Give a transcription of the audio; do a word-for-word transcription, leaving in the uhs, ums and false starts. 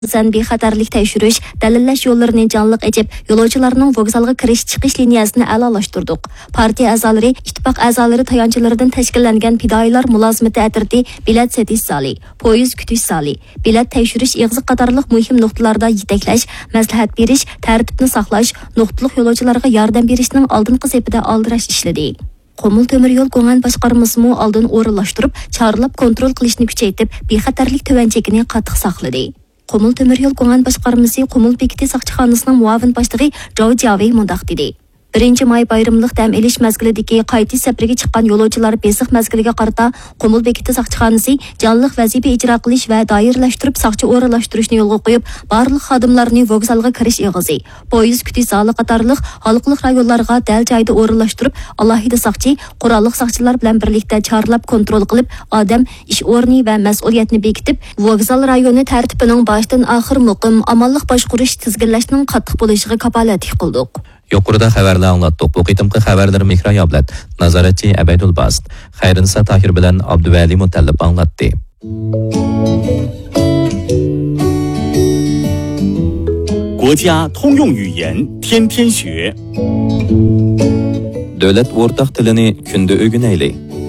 Zan bexatarlik tekshirish, dalillash yo'llarini jonliq echib, yo'lovchilarning vokzalga kirish chiqish liniyasini a'lolashtirdik. Partiya a'zolari, ittifoq a'zolari tayonchalaridan tashkillangan fidoyilar mulozimati atirdi, bilet setish zali, poyezd kutish zali, bilet tekshirish ig'zi qatorliq muhim nuqtalarda yetaklash, maslahat berish, tartibni saqlash, nuqtaliq yo'lovchilarga yordam berishning oldingi sepida oldirash ishladi. Qomul temir yo'l qo'ngan boshqarmasimi oldin o'rinlashtirib, chorlab kontrol qilishni kuchaytirib, bexatarlik tuvanchagini qattiq saqladi. Qomul temir yo'l qo'ngan boshqarmasi Qomul bekiti saqchixonasining muavin boshlig'i Joe Javi mundaq dedi. birinchi may bayramlik dam elish mazgilidagi qaytish safariga chiqqan yo'lovchilar besiq mazgiliga qarata Qomul bekiti saqchixonasi jonliq vazifa ijro qilish va doirlashtirib saqchi o'rinlashtirishni yo'lga qo'yib, barliq xodimlarni vokzalga kirish ig'izi, poyezd kutish zali qatorliq xalqliq rayonlarga dal joyda o'rinlashtirib, alohida saqchi, qurolliq saqchilar bilan birlikda chorlab kontrol qilib, odam ish o'rni va mas'uliyatni bekitib, vokzal rayoni tartibining boshdan oxir muqim amonliq boshqarish tizginlashning qattiq bo'lishiga kafolatlik qildik. Yuqorida xabarlar anglatdik. Bu qitimqi xabarlar Mehra Yoblat, nazoratchi Abaydul Bast, Xayrinsa Tahir bilan Abduvali Mutallib anglatdi. Guojia Tongyong Yuyan Tian Tian Xue. Davlat o'rtaq tilini kunda o'rganaylik.